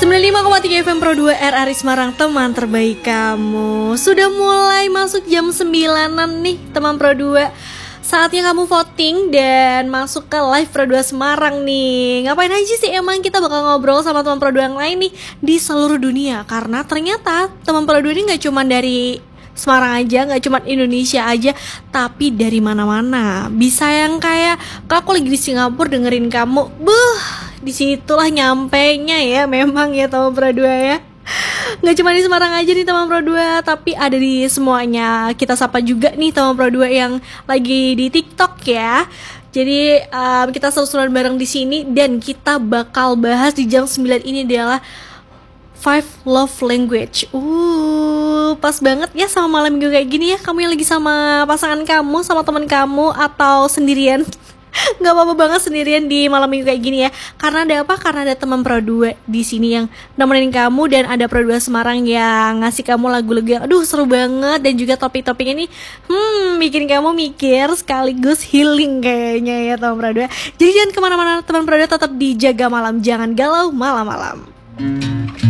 95,3 FM Pro 2 RRI Semarang, teman terbaik kamu. Sudah mulai masuk jam 9-an nih teman Pro 2. Saatnya kamu voting dan masuk ke live Pro 2 Semarang nih. Ngapain aja sih emang? Kita bakal ngobrol sama teman Pro 2 yang lain nih di seluruh dunia. Karena ternyata teman Pro 2 ini gak cuma dari Semarang aja, gak cuma Indonesia aja, tapi dari mana-mana. Bisa yang kayak, kalau aku lagi di Singapura dengerin kamu, disitulah nyampenya ya. Memang ya teman Pro 2 ya. Gak cuma di Semarang aja nih teman Pro 2, tapi ada di semuanya. Kita sapa juga nih teman Pro 2 yang lagi di TikTok ya. Jadi kita seru-seruan bareng di sini dan kita bakal bahas di jam 9 ini adalah 5 love language. Pas banget ya sama malam minggu kayak gini ya. Kamu yang lagi sama pasangan kamu, sama teman kamu, atau sendirian. Gak apa-apa banget sendirian di malam minggu kayak gini ya. Karena ada apa? Karena ada teman Pro 2 di sini yang nemenin kamu. Dan ada Pro 2 Semarang yang ngasih kamu lagu-lagu yang seru banget. Dan juga topik-topik ini bikin kamu mikir sekaligus healing kayaknya ya teman Pro 2. Jadi jangan kemana-mana teman Pro 2, tetap dijaga malam. Jangan galau malam-malam.